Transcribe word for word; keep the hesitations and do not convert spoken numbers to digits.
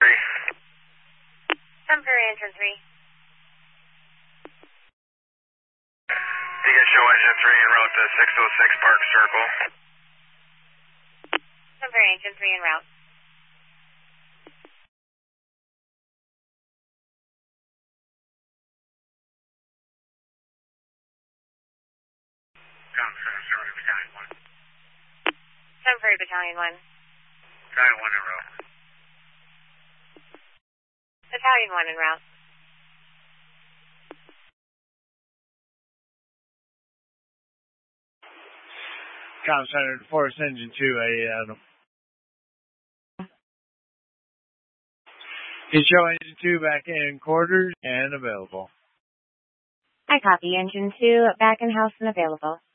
Temporary engine three. You can show engine three en route to six oh six Park Circle. Temporary engine three en route. Temporary Battalion one. Temporary Battalion one. Battalion one en route. Battalion one en route. Com Center to Force Engine two, A Adam. You can show Engine two back in quarters and available. I copy engine two, back in house and available.